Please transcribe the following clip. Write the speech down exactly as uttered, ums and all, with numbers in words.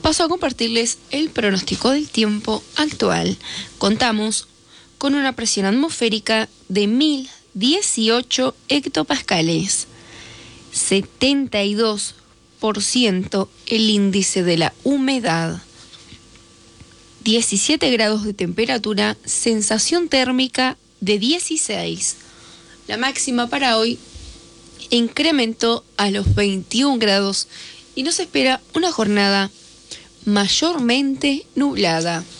paso a compartirles el pronóstico del tiempo actual. Contamos con una presión atmosférica de mil dieciocho hectopascales, setenta y dos por ciento el índice de la humedad, diecisiete grados de temperatura, sensación térmica de dieciséis. La máxima para hoy incrementó a los veintiún grados y nos espera una jornada mayormente nublada.